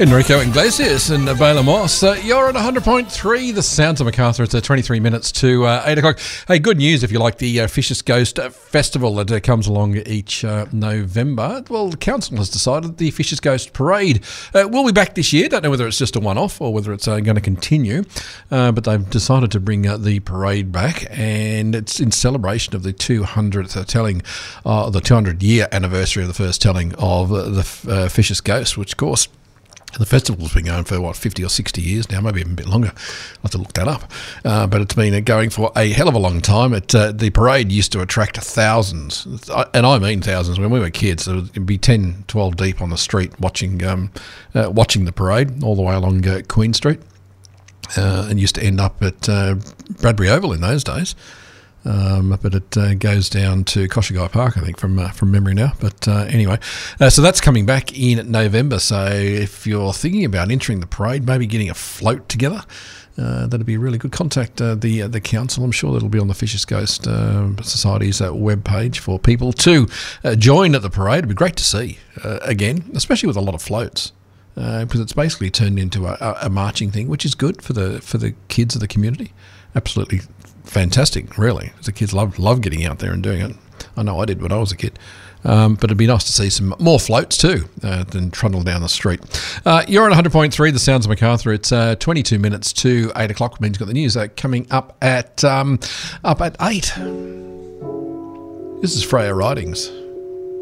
Enrico Iglesias and Bela Moss. You're at 100.3, the sounds of Macarthur. It's 23 minutes to 8 o'clock. Hey, good news if you like the Fisher's Ghost Festival that comes along each November. Well, the council has decided the Fisher's Ghost Parade will be back this year. Don't know whether it's just a one-off or whether it's going to continue, but they've decided to bring the parade back, and it's in celebration of the 200th telling, the 200-year anniversary of the first telling of the Fisher's Ghost, which, of course, the festival's been going for, 50 or 60 years now, maybe even a bit longer. I'll have to look that up. But it's been going for a hell of a long time. The parade used to attract thousands, and I mean thousands. When we were kids, there would be 10, 12 deep on the street watching the parade all the way along Queen Street, and used to end up at Bradbury Oval in those days. But it goes down to Koshigai Park, I think, from memory now. But anyway, so that's coming back in November. So if you're thinking about entering the parade, maybe getting a float together, that'd be a really good. Contact the council. I'm sure that'll be on the Fisher's Ghost Society's webpage for people to join at the parade. It'd be great to see again, especially with a lot of floats. Because it's basically turned into a marching thing, which is good for the kids of the community. Absolutely fantastic, really. The kids love getting out there and doing it. I know I did when I was a kid. But it'd be nice to see some more floats too than trundle down the street. You're on 100.3, the sounds of Macarthur. It's 22 minutes to 8 o'clock. Means you've got the news coming up at 8. This is Freya Ridings.